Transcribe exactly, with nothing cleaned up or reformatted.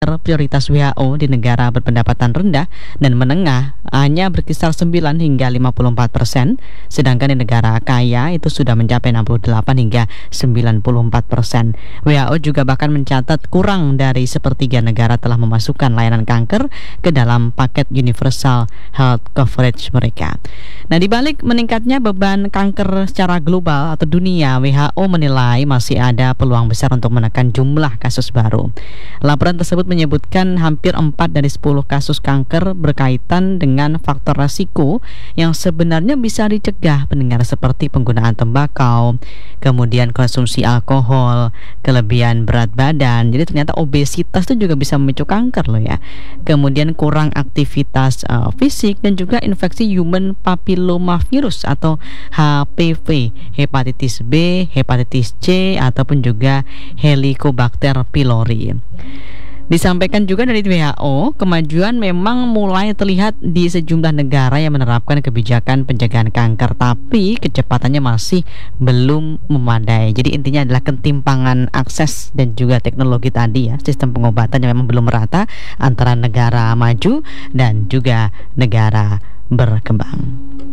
kanker prioritas W H O di negara berpendapatan rendah dan menengah hanya berkisar sembilan hingga lima puluh empat persen, sedangkan di negara kaya itu sudah mencapai enam puluh delapan hingga sembilan puluh empat persen. W H O juga bahkan mencatat kurang dari sepertiga negara telah memasukkan layanan kanker ke dalam paket universal health coverage mereka. Nah, dibalik meningkatnya beban kanker secara global atau dunia, W H O menilai masih ada peluang besar untuk menekan jumlah kasus baru. Laporan tersebut menyebutkan hampir empat dari sepuluh kasus kanker berkaitan dengan faktor resiko yang sebenarnya bisa dicegah pendengar, seperti penggunaan tembakau, kemudian konsumsi alkohol, kelebihan berat badan. Jadi ternyata obesitas itu juga bisa memicu kanker loh ya. Kemudian kurang aktivitas uh, fisik dan juga infeksi human papillomavirus atau H P V, hepatitis B, hepatitis C ataupun juga Helicobacter pylori. Disampaikan juga dari W H O, kemajuan memang mulai terlihat di sejumlah negara yang menerapkan kebijakan pencegahan kanker, tapi kecepatannya masih belum memadai. Jadi intinya adalah ketimpangan akses dan juga teknologi tadi ya, sistem pengobatan yang memang belum merata antara negara maju dan juga negara berkembang.